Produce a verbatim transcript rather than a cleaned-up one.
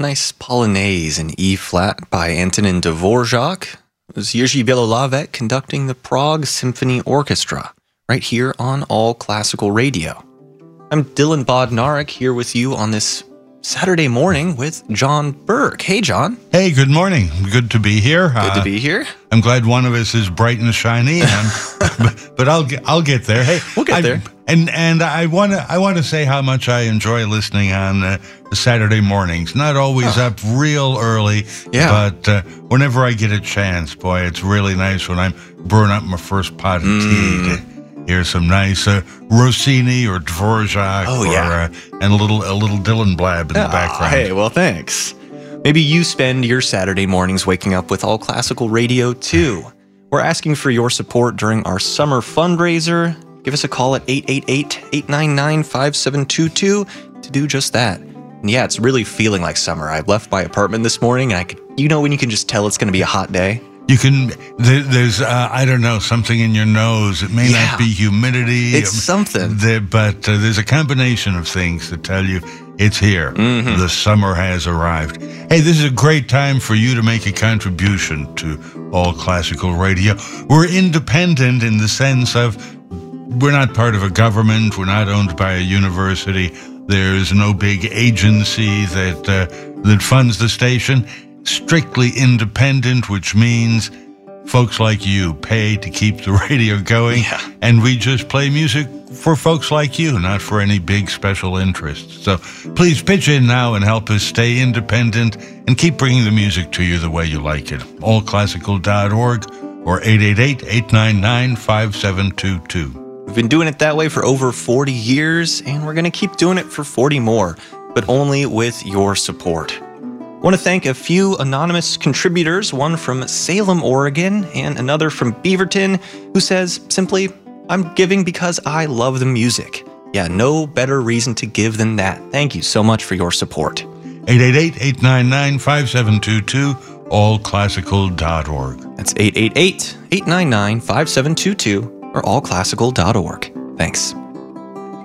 nice Polonaise in E-flat by Antonin Dvorak. It was Jiří Bělohlávek conducting the Prague Symphony Orchestra, right here on All Classical Radio. I'm Dylan Bodnarik here with you on this Saturday morning with John Burke. Hey, John. Hey, good morning. Good to be here. Good uh, to be here. I'm glad one of us is bright and shiny, and but, but I'll get I'll get there. Hey, we'll get I, there. And and I want to I want to say how much I enjoy listening on uh, Saturday mornings. Not always oh. up real early, yeah. but uh, whenever I get a chance, boy, it's really nice when I'm brewing up my first pot of mm. tea. To, Here's some nice uh, Rossini or Dvorak, oh, or, yeah. uh, and a little a little Dylan Blab in oh, the background. Hey, well, thanks. Maybe you spend your Saturday mornings waking up with All Classical Radio too. We're asking for your support during our summer fundraiser. Give us a call at eight eight eight, eight nine nine, five seven two two to do just that. And yeah, it's really feeling like summer. I left my apartment this morning, and I could, you know, when you can just tell it's going to be a hot day. You can, there, there's, uh, I don't know, something in your nose. It may yeah. not be humidity. It's something. There, but uh, there's a combination of things that tell you it's here. Mm-hmm. The summer has arrived. Hey, this is a great time for you to make a contribution to All Classical Radio. We're independent in the sense of we're not part of a government. We're not owned by a university. There's no big agency that uh, that funds the station. Strictly independent, which means folks like you pay to keep the radio going, yeah. and we just play music for folks like you, not for any big special interests. So please pitch in now and help us stay independent and keep bringing the music to you the way you like it. all classical dot org or eight eight eight, eight nine nine, five seven two two. We've been doing it that way for over forty years, and we're going to keep doing it for forty more, but only with your support. I want to thank a few anonymous contributors, one from Salem, Oregon, and another from Beaverton, who says simply, I'm giving because I love the music. Yeah, no better reason to give than that. Thank you so much for your support. eight eight eight, eight nine nine, five seven two two, all classical dot org. That's eight eight eight, eight nine nine, five seven two two or all classical dot org. Thanks.